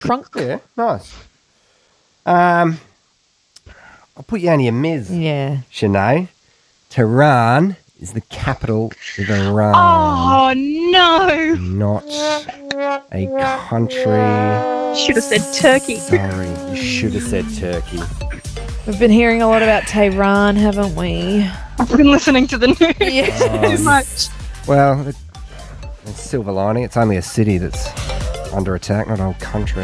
trunk. Yeah, nice. I'll put you on your Ms. Yeah. Shanae. Tehran is the capital of Iran. Oh, no. Not a country. Should have said Turkey. Sorry, you should have said Turkey. We've been hearing a lot about Tehran, haven't we? I've been listening to the news Yeah. too much. Well, it's silver lining. It's only a city that's under attack, not a whole country.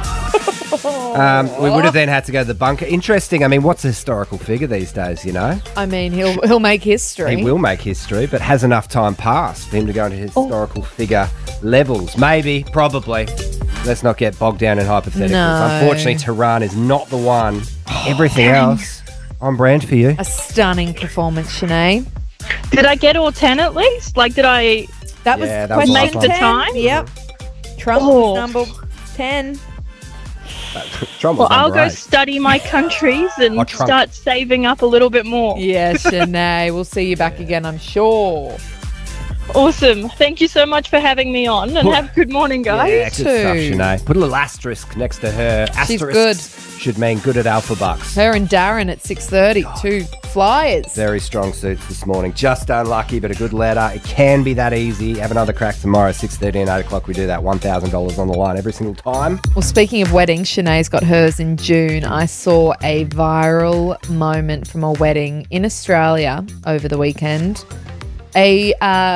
We would have then had to go to the bunker. Interesting. I mean, what's a historical figure these days, you know? I mean, he'll make history. He will make history, but has enough time passed for him to go into historical figure levels? Maybe, probably. Let's not get bogged down in hypotheticals. No. Unfortunately, Tehran is not the one. Everything else on brand for you. A stunning performance, Shanae. Did I get all 10 at least? Like, did I... That was Yeah, that was question last Make the 10. time? Yep. Trump Oh. was number 10. Trump Well, was I'll number go 8. study my countries and Oh, Trump. start saving up a little bit more. Yeah, Shanae. We'll see you back again, I'm sure. Awesome. Thank you so much for having me on, and have a good morning, guys. Yeah, good stuff, too. Shanae. Put a little asterisk next to her. She's Asterisks should mean good at Alpha Bucks. Her and Darren at 6:30, two flyers. Very strong suits this morning. Just unlucky, but a good letter. It can be that easy. Have another crack tomorrow, 6:30 and 8 o'clock. We do that. $1,000 on the line every single time. Well, speaking of weddings, Shanae's got hers in June. I saw a viral moment from a wedding in Australia over the weekend. A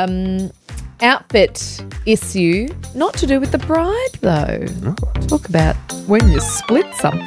outfit issue, not to do with the bride though. Talk about when you split something.